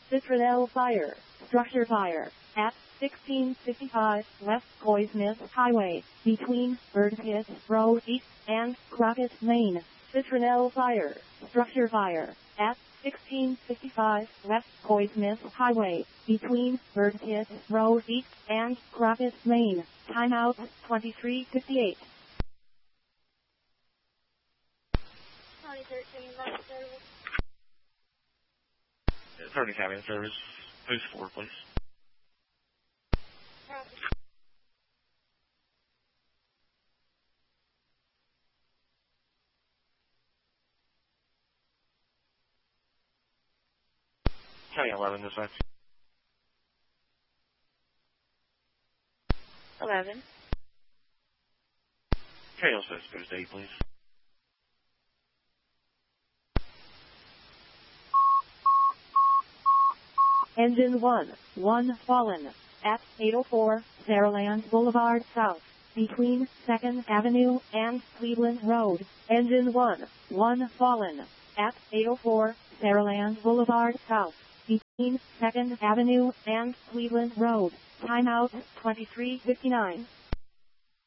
Citronelle Fire, structure fire, at 1655 West Coy-Smith Highway, between Birdpit Road East and Crockett, Maine. Citronelle Fire, structure fire, at 1655 West Coy-Smith Highway, between Birdpit Road East and Crockett, Maine. Timeout 23:58. County 13 Ambulance Service. 30 Ambulance Service. Who's 4, please? Copy. County 11, dispatch. 11. County 06, goes to 8, please. Engine 1 fallen, at 804 Saraland Boulevard South, between 2nd Avenue and Cleveland Road. Engine 1 fallen, at 804 Saraland Boulevard South, between 2nd Avenue and Cleveland Road. Timeout 23:59.